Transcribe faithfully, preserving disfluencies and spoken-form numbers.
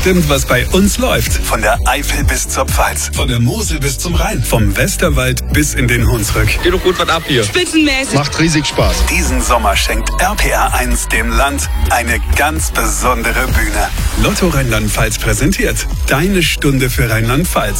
bestimmt, was bei uns läuft. Von der Eifel bis zur Pfalz. Von der Mosel bis zum Rhein. Vom Westerwald bis in den Hunsrück. Geht doch gut was ab hier. Spitzenmäßig. Macht riesig Spaß. Diesen Sommer schenkt R P R eins dem Land eine ganz besondere Bühne. Lotto Rheinland-Pfalz präsentiert. Deine Stunde für Rheinland-Pfalz.